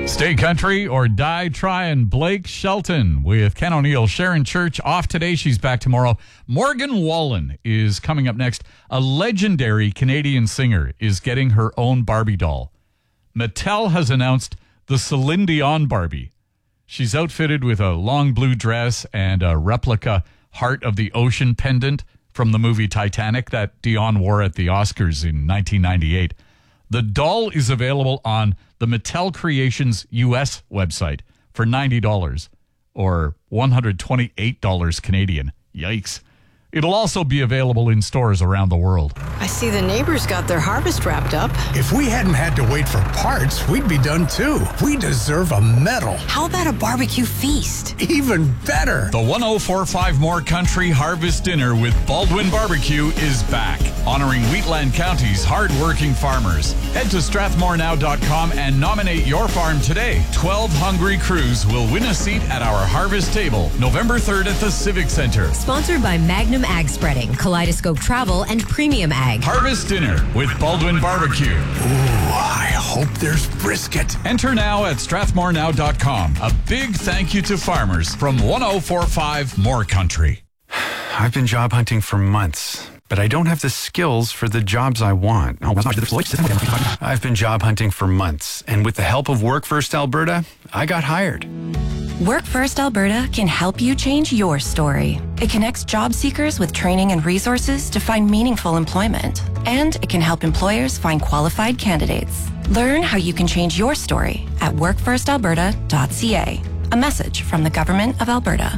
Stay country or die trying. Blake Shelton with Ken O'Neill. Sharon Church off today. She's back tomorrow. Morgan Wallen is coming up next. A legendary Canadian singer is getting her own Barbie doll. Mattel has announced the Celine Dion Barbie. She's outfitted with a long blue dress and a replica Heart of the Ocean pendant from the movie Titanic that Dion wore at the Oscars in 1998. The doll is available on the Mattel Creations US website for $90 or $128 Canadian. Yikes. It'll also be available in stores around the world. I see the neighbors got their harvest wrapped up. If we hadn't had to wait for parts, we'd be done too. We deserve a medal. How about a barbecue feast? Even better. The 1045 More Country Harvest Dinner with Baldwin Barbecue is back, honoring Wheatland County's hard-working farmers. Head to strathmorenow.com and nominate your farm today. 12 hungry crews will win a seat at our harvest table November 3rd at the Civic Center. Sponsored by Magnum Ag Spreading, Kaleidoscope Travel, and Premium Ag. Harvest Dinner with Baldwin Barbecue. Ooh, I hope there's brisket. Enter now at strathmorenow.com. A big thank you to farmers from 1045 More Country. I've been job hunting for months, but I don't have the skills for the jobs I want. I've been job hunting for months, and with the help of Work First Alberta, I got hired. Work First Alberta can help you change your story. It connects job seekers with training and resources to find meaningful employment. And it can help employers find qualified candidates. Learn how you can change your story at workfirstalberta.ca. A message from the Government of Alberta.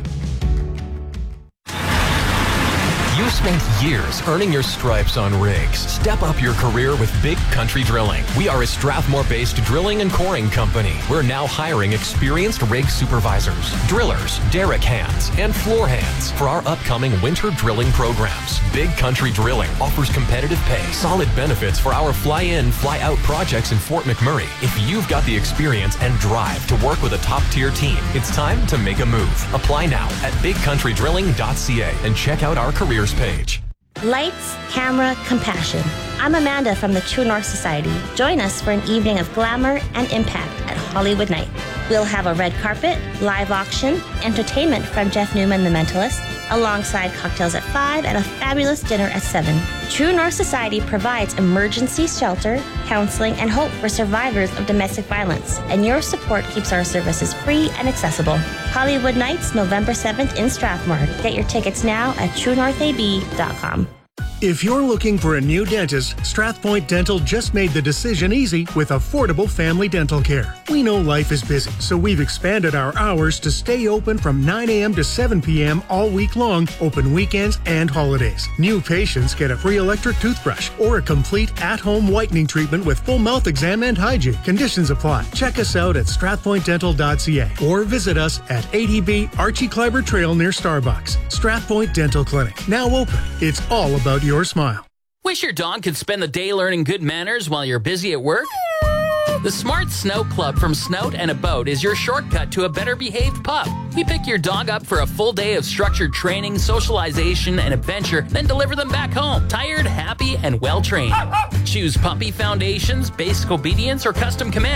You spent years earning your stripes on rigs. Step up your career with Big Country Drilling. We are a Strathmore-based drilling and coring company. We're now hiring experienced rig supervisors, drillers, derrick hands, and floor hands for our upcoming winter drilling programs. Big Country Drilling offers competitive pay, solid benefits for our fly-in, fly-out projects in Fort McMurray. If you've got the experience and drive to work with a top-tier team, it's time to make a move. Apply now at bigcountrydrilling.ca and check out our careers page. Lights, camera, compassion. I'm Amanda from the True North Society. Join us for an evening of glamour and impact at Hollywood Night. We'll have a red carpet, live auction, entertainment from Jeff Newman, The Mentalist, alongside cocktails at 5 and a fabulous dinner at 7. True North Society provides emergency shelter, counseling, and hope for survivors of domestic violence, and your support keeps our services free and accessible. Hollywood Nights, November 7th in Strathmore. Get your tickets now at truenorthab.com. If you're looking for a new dentist, Strathpoint Dental just made the decision easy with affordable family dental care. We know life is busy, so we've expanded our hours to stay open from 9 a.m. to 7 p.m. all week long, open weekends and holidays. New patients get a free electric toothbrush or a complete at-home whitening treatment with full mouth exam and hygiene. Conditions apply. Check us out at strathpointdental.ca or visit us at 80B Archie Kleiber Trail near Starbucks. Strathpoint Dental Clinic, now open. It's all about your smile. Wish your dog could spend the day learning good manners while you're busy at work? The Smart Snout Club from Snout and About is your shortcut to a better behaved pup. We pick your dog up for a full day of structured training, socialization, and adventure, then deliver them back home, tired, happy, and well trained. Choose puppy foundations, basic obedience, or custom commands.